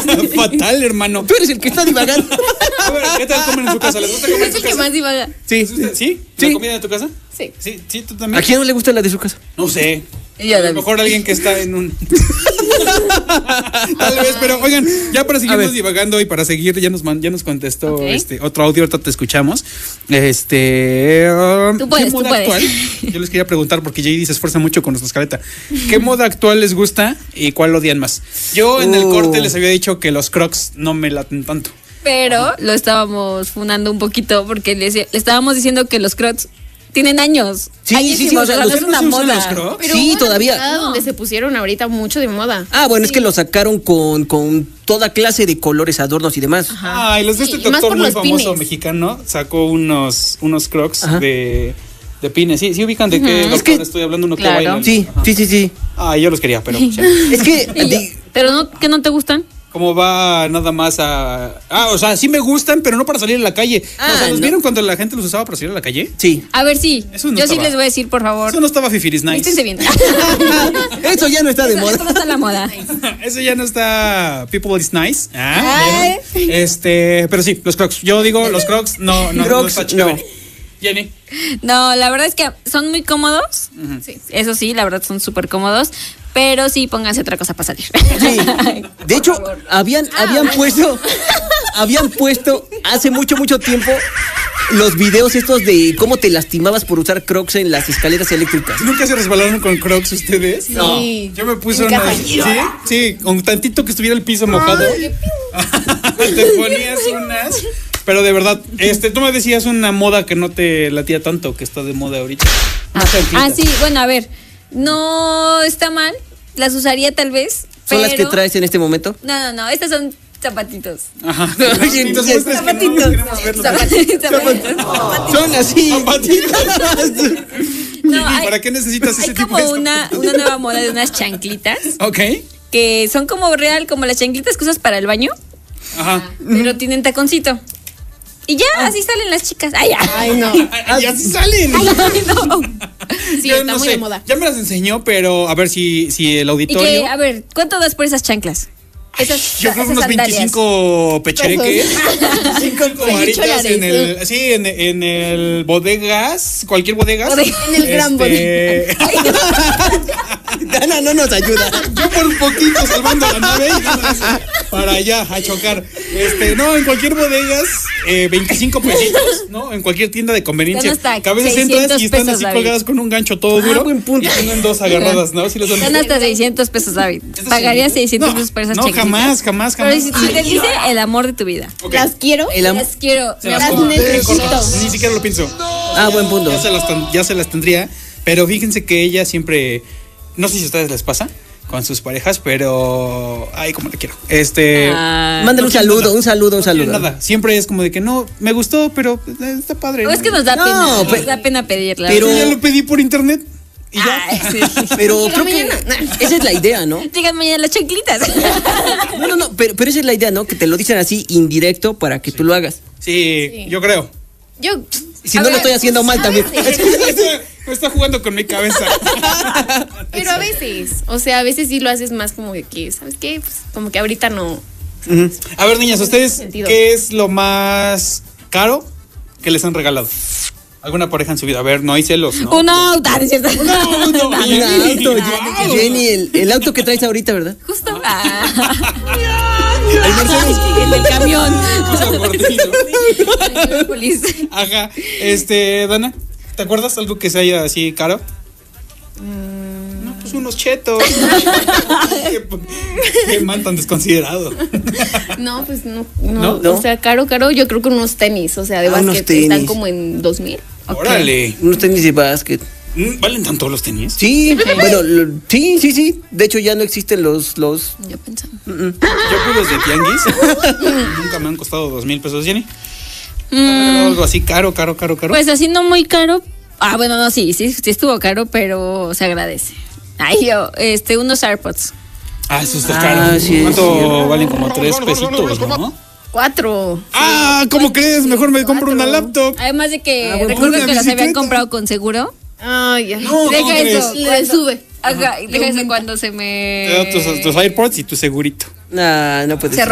Fatal, hermano. Tú eres el que está divagando. A ver, ¿qué tal comen en tu casa? ¿Les gusta comer en Es tu el que casa? más divaga. Sí. ¿Sí? Sí. ¿La comida de tu casa? Sí. Sí, tú también. ¿A quién no le gusta la de su casa? No sé. Ya, A lo David. mejor alguien que está en un... Tal vez, pero oigan, ya para seguirnos divagando y para seguir, ya nos contestó Ok. otro audio, ahorita te escuchamos. Tú puedes, ¿qué tú moda puedes. actual? Yo les quería preguntar porque JD se esfuerza mucho con nuestra escaleta. ¿Qué moda actual les gusta y cuál odian más? Yo en el corte les había dicho que los Crocs no me laten tanto. Pero lo estábamos funando un poquito porque le estábamos diciendo que los Crocs tienen años. Sí, Añísimos, o sea, o sea, no los es una ¿no se usan moda. los Crocs? Pero Sí, hubo una todavía. temporada Donde se pusieron ahorita mucho de moda. Ah, bueno, es que lo sacaron con toda clase de colores, adornos y demás. Ay, los de este Sí, y más doctor por muy los famoso pines. mexicano sacó unos Crocs Ajá. de pines. Sí, ubican de qué doctor que- estoy hablando, uno Claro. que baila. Sí, Ajá. sí. Ah, yo los quería, pero ya. Es que Y yo, pero no, ¿que no te gustan? Como va nada más a... o sea, sí me gustan, pero no para salir a la calle. O sea, ¿los no. vieron cuando la gente los usaba para salir a la calle? sí. A ver, sí. Eso no Yo sí estaba. les voy a decir, por favor. Eso no estaba Fifiris Nice. Vístense bien. Eso ya no está de Eso moda. no está en la moda. Eso ya no está People is Nice. Ay. ¿Vieron? Pero sí, los Crocs. Yo digo, los Crocs no Crocs, está chévere. no. Jenny. No, la verdad es que son muy cómodos. Sí, eso sí, la verdad son súper cómodos. Pero sí, pónganse otra cosa para salir. Sí. De hecho, habían puesto hace mucho tiempo los videos estos de cómo te lastimabas por usar Crocs en las escaleras eléctricas. ¿Nunca se resbalaron con Crocs ustedes? No. Yo me puse En unas. casa. Sí, con tantito que estuviera el piso mojado. Te ponías unas. Pero de verdad, tú me decías una moda que no te latía tanto, que está de moda ahorita. Sí, bueno, a ver. No está mal. Las usaría tal vez. ¿Son las que pero- traes en este momento? No. Estas son zapatitos. Ajá. Oye, Entonces, es que no Zapatitos. queremos verlo. Zapatitos. Son así. Zapatitos. No, ¿Y hay- para qué necesitas Hay ese tipo como de una nueva moda de unas chanclitas Ok. que son como como las chanclitas que usas para el baño, Ajá. pero tienen taconcito. Y ya, así salen las chicas. Ay, ya. Ay, no. Y así salen. Ay, no. Sí, Yo está muy de moda. Ya me las enseñó, pero a ver si el Y auditorio. que, a ver, ¿cuánto das por esas chanclas? Yo creo que unos sandalias. 25 pechereques. 25 varitas cholares, en el. Sí, en el bodegas. Cualquier bodegas. En el gran Dana no nos ayuda. Yo por un poquito salvando la nave y para allá a chocar. No, en cualquier bodegas, 25 pesitos, ¿no? En cualquier tienda de conveniencia. Están hasta Que a veces entras 600 y están pesos, así David. colgadas con un gancho todo duro. buen punto. Y tienen dos agarradas, ¿no? Si los Están hasta 600 pesos, David. Pagaría 600 pesos por esas No, chanclitas. jamás. Pero si te dice el amor de tu vida. Ok. Las quiero. Las quiero. Se mi las amor. compro. necesito. Cortas. Ni siquiera lo pienso. Buen punto. Ya se las tendría. Pero fíjense que ella siempre. No sé si a ustedes les pasa con sus parejas, pero. Ay, como le quiero. Mándale un saludo. No tiene nada. Siempre es como de que no, me gustó, pero está padre. O es que nos da No, pena. pero- Nos da pena pedirla. pero- Sí, ya lo pedí por internet. Y ya. Ay, sí. Pero Llega creo que mañana. esa es la idea, ¿no? Llegan mañana las chanclitas. No, pero esa es la idea, ¿no? Que te lo dicen así indirecto para que tú lo hagas. Sí, yo creo. Yo. Y si no lo estoy haciendo mal también. Me está jugando con mi cabeza. Pero a veces, o sea, a veces sí lo haces más como de que, ¿sabes qué? Pues como que ahorita no. A ver, niñas, ¿ustedes Sentido. qué es lo más caro que les han regalado? ¿Alguna pareja en su vida? A ver, no hay celos, ¿no? Un auto, ¿no es cierto? No, Un auto, Jenny, el auto que traes ahorita, ¿verdad? Justo. El Mercedes. El del camión. Ajá. Dana, ¿te acuerdas algo que se haya así caro? No, pues unos chetos. Qué man tan desconsiderado. No, pues no. ¿No? O sea, caro, yo creo que unos tenis, o sea, de Unos básquet están tenis. como en 2,000. Órale. Unos tenis de básquet. ¿Valen tanto los tenis? Sí, bueno, sí. De hecho, ya no existen los. Yo pensando. Yo fui los de tianguis. Nunca me han costado 2,000 pesos, Jenny. Algo así caro. Pues así no muy caro. Bueno, no, sí estuvo caro, pero se agradece. Ay, unos AirPods. Eso está caro. sí, es ¿Cuánto cierto. valen? Como 3 pesitos, ¿no? 4. ¿Cómo crees? Mejor me compro una laptop. Además de que bueno, recuerdo una que las habían bicicleta. comprado con seguro. Ay, ya. No, ¿cómo Deja crees? eso. Le sube. Ajá, y deja eso cuando se me. Te da tus AirPods y tu segurito. No puede Se ser.